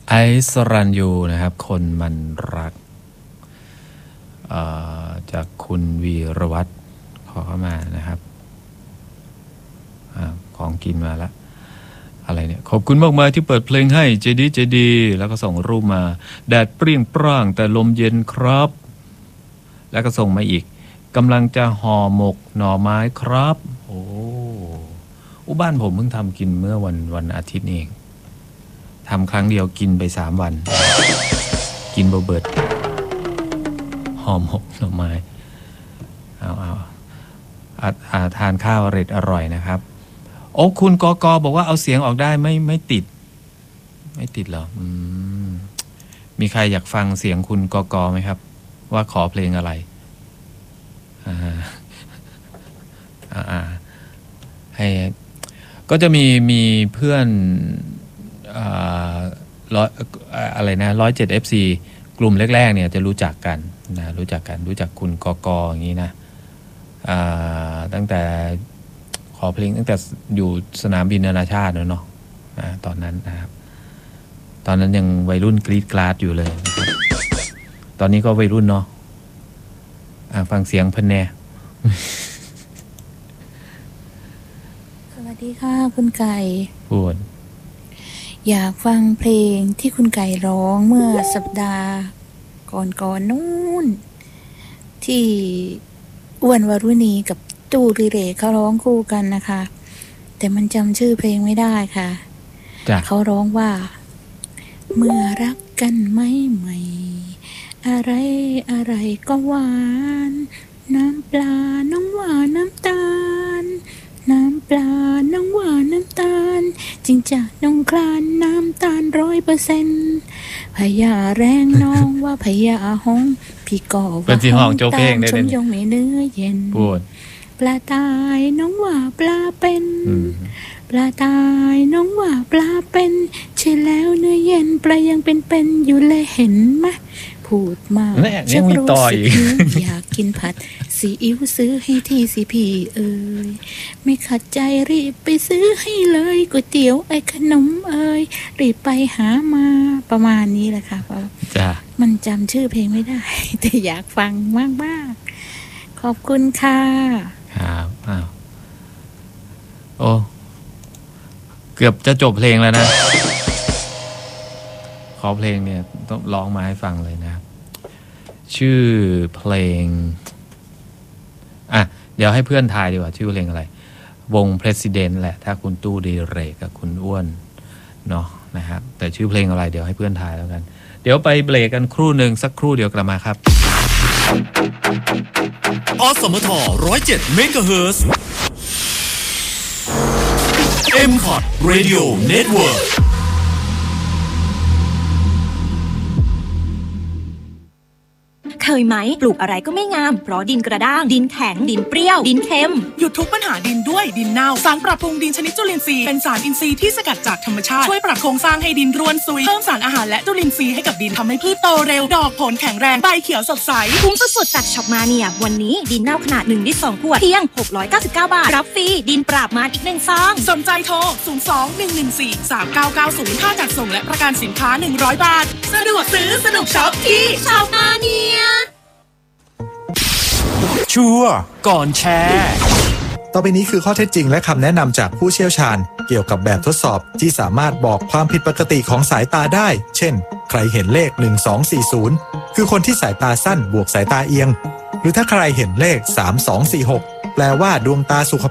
ไอซ์รัญยูนะครับคนมันรักจากคุณวีรวัฒน์ขอเข้ามานะครับของกินมาละอะไรเนี่ยขอบคุณมากมายที่เปิดเพลงให้เจดีแล้วก็ส่งรูปมาแดดเปรี้ยงปร้างแต่ลมเย็นครับแล้วก็ส่งมาอีกกำลังจะห่อหมกหน่อไม้ครับโอ้บ้านผมเพิ่งทำกินเมื่อวันอาทิตย์เองทำครั้งเดียวกินไป3 วันกินเบิดห่อหมกหน่อไม้ทานข้าวอร่อยนะครับโอ้คุณกกบอกว่าเอาเสียงออกได้ไม่ติดเหรอมีใครอยากฟังเสียงคุณกกไหมครับว่าขอเพลงอะไรให้ก็จะมีเพื่อนอะไรนะ107 FC กลุ่มแรกๆเนี่ยจะรู้จักกันนะรู้จักคุณกกอย่างนี้นะตั้งแต่ขอเพลงตั้งแต่อยู่สนามบินนานาชาติเนาะตอนนั้นนะครับตอนนั้นยังวัยรุ่นกรี๊ดกราดอยู่เลยนะครับตอนนี้ก็วัยรุ่นเนาะฟังเสียงเพิ่นแน่สวัสดีค่ะคุณไก่พูดอยากฟังเพลงที่คุณไก่ร้องเมื่อสัปดาห์ก่อนนู้นที่อ้วนวรุณีกับตู้ริเรเขาร้องคู่กันนะคะแต่มันจำชื่อเพลงไม่ได้ค่ะเขาร้องว่าเมื่อรักกันใหม่อะไรก็หวานน้ำปลาน้องหวานน้ำตาลน้ำปลาน้องหวานน้ำตาลจริงจะน้องคลานน้ำตาล100%พญาแรงน้องว่าพญาห้องพี่ก่อว่าห้องตามชมยงไม่เนื้อเย็นปลาตายน้องว่าปลาเป็นปลาตายน้องว่าปลาเป็นใช่แล้วเนื้อเย็นปลายังเป็นอยู่เลยเห็นไหมพูดมาชักรู้สึกอยากกินผัดซีอิ๊วซื้อให้ที่สิพี่ไม่ขัดใจรีบไปซื้อให้เลยก๋วยเตี๋ยวไอ้ขนมรีบไปหามาประมาณนี้แหละค่ะจ้ะมันจำชื่อเพลงไม่ได้แต่อยากฟังมากขอบคุณค่ะครับโอ้เกือบจะจบเพลงแล้วนะขอเพลงเนี่ยต้องร้องมาให้ฟังเลยนะครับชื่อเพลงเดี๋ยวให้เพื่อนทายดีกว่าชื่อเพลงอะไรวง President แหละถ้าคุณตู้ดีเรกกับคุณอ้วนเนาะนะครับแต่ชื่อเพลงอะไรเดี๋ยวให้เพื่อนทายแล้วกันเดี๋ยวไปเบรกกันครู่หนึ่งสักครู่เดียวกลับมาครับอสมท107เมกะเฮิรตซ์ M-Pod Radio Network เคยไหมปลูกอะไรก็ไม่งามเพราะดินกระด้างดินแข็งดินเปรี้ยวดินเค็มหยุดทุกปัญหาดินด้วยดินเน่าสารปรับปรุงดินชนิดจุลินทรีย์เป็นสารอินทรีย์ที่สกัดจากธรรมชาติช่วยปรับโครงสร้างให้ดินร่วนซุยเพิ่มสารอาหารและจุลินทรีย์ให้กับดินทำให้พืชโตเร็วดอกผลแข็งแรงใบเขียวสดใสคุ้มสุดๆจากช็อปมาเนียวันนี้ดินเน่าขนาด1 ลิตร 2 ขวดเพียง699 บาทรับฟรีดินปราบมารอีก1 ซองสนใจโทร02-114-3990ค่าจัดส่งและประกันสินค้า100 บาทสะดวกซื้อสนุกช็อปที่ช็อปมาเนียชัวร์ก่อนแชร์ต่อไปนี้คือข้อเท็จจริงและคำแนะนำจากผู้เชี่ยวชาญเกี่ยวกับแบบทดสอบที่สามารถบอกความผิดปกติของสายตาได้เช่นใครเห็นเลข1240คือคนที่สายตาสั้นบวกสายตาเอียงหรือถ้าใครเห็นเลข3246แปลว่าดวงตาสุข